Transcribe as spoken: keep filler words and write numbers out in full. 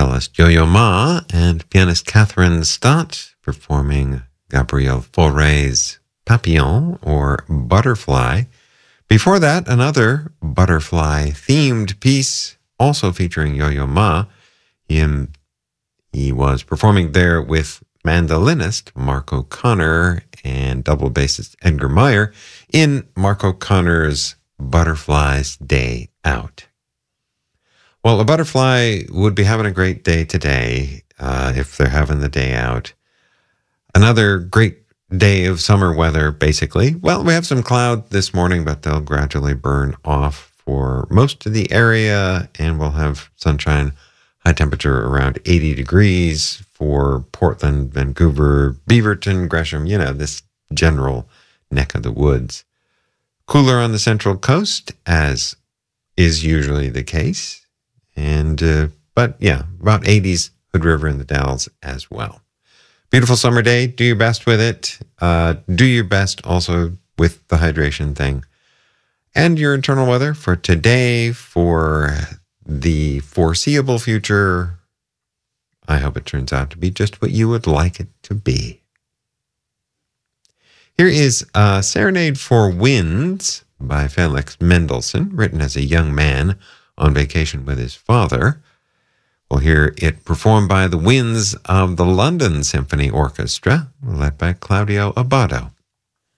cellist Yo-Yo Ma and pianist Catherine Stott performing Gabriel Fauré's Papillon, or Butterfly. Before that, another butterfly-themed piece, also featuring Yo-Yo Ma. He, he was performing there with mandolinist Mark O'Connor and double bassist Edgar Meyer in Mark O'Connor's Butterfly's Day Out. Well, a butterfly would be having a great day today uh, if they're having the day out. Another great day of summer weather, basically. Well, we have some cloud this morning, but they'll gradually burn off for most of the area, and we'll have sunshine, high temperature around eighty degrees for Portland, Vancouver, Beaverton, Gresham, you know, this general neck of the woods. Cooler on the Central Coast, as is usually the case. And, uh, but yeah, about eighties, Hood River and the Dalles as well. Beautiful summer day. Do your best with it. Uh, do your best also with the hydration thing. And your internal weather for today, for the foreseeable future. I hope it turns out to be just what you would like it to be. Here is uh, Serenade for Winds by Felix Mendelssohn, written as a young man on vacation with his father. We'll hear it performed by the winds of the London Symphony Orchestra, led by Claudio Abbado.